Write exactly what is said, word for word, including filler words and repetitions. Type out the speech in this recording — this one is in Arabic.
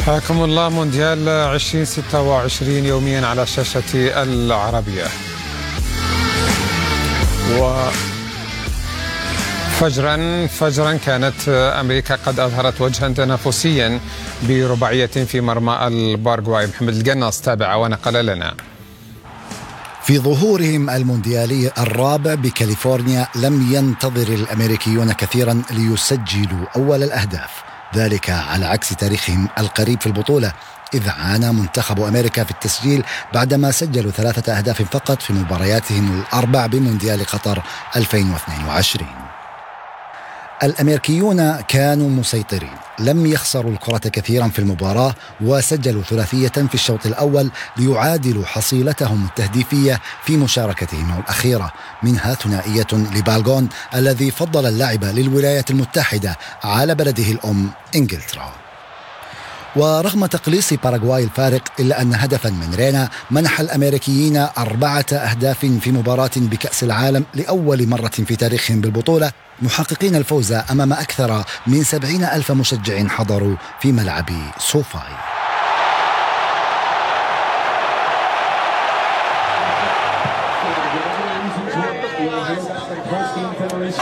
حياكم الله. مونديال ألفين وستة وعشرين يوميا على شاشة العربية. وفجرا فجرا كانت أمريكا قد أظهرت وجها تنافسيا برباعية في مرمى الباراغواي. محمد القناص تابع ونقل لنا. في ظهورهم المونديالي الرابع بكاليفورنيا لم ينتظر الأمريكيون كثيرا ليسجلوا أول الأهداف، ذلك على عكس تاريخهم القريب في البطولة، إذ عانى منتخب أمريكا في التسجيل بعدما سجلوا ثلاثة أهداف فقط في مبارياتهم الأربع بمونديال قطر ألفين واثنين وعشرين. الأمريكيون كانوا مسيطرين، لم يخسروا الكرة كثيرا في المباراة، وسجلوا ثلاثية في الشوط الأول ليعادلوا حصيلتهم التهديفية في مشاركتهم الأخيرة، منها ثنائية لبالغون الذي فضل اللعب للولايات المتحدة على بلده الأم إنجلترا. ورغم تقليص باراغواي الفارق، إلا أن هدفا من رينا منح الأمريكيين أربعة أهداف في مباراة بكأس العالم لأول مرة في تاريخهم بالبطولة، محققين الفوز أمام أكثر من سبعين ألف مشجع حضروا في ملعب سوفاي.